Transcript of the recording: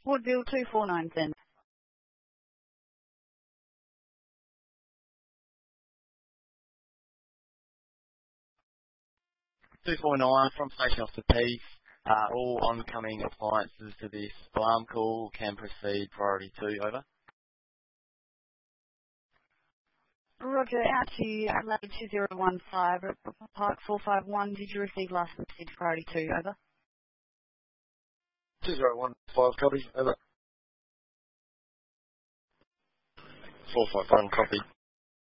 Woodville 249 then. 249 from station officer Peace. All oncoming appliances to this alarm call can proceed priority 2, over. Roger, out to Adelaide 2015, Park 451. Did you receive last message priority 2, over? 2015, copy, over. 451, copy.